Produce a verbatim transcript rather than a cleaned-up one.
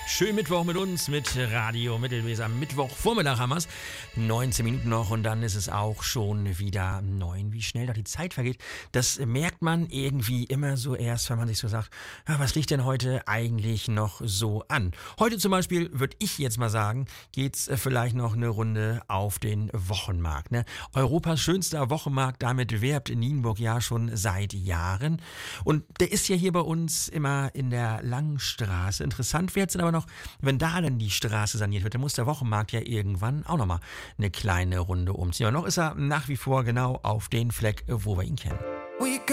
Schön Mittwoch mit uns, mit Radio Mittelweser. Mittwochvormittag haben wir's. neunzehn Minuten noch und dann ist es auch schon wieder neun. Wie schnell da die Zeit vergeht, das merkt man irgendwie immer so erst, wenn man sich so sagt, ja, was liegt denn heute eigentlich noch so an? Heute zum Beispiel, würde ich jetzt mal sagen, geht's vielleicht noch eine Runde auf den Wochenmarkt. Ne? Europas schönster Wochenmarkt, damit werbt Nienburg ja schon seit Jahren. Und der ist ja hier bei uns immer in der Langstraße. Interessant wird's aber noch, wenn da dann die Straße saniert wird, dann muss der Wochenmarkt ja irgendwann auch nochmal eine kleine Runde umziehen. Aber noch ist er nach wie vor genau auf den Fleck, wo wir ihn kennen.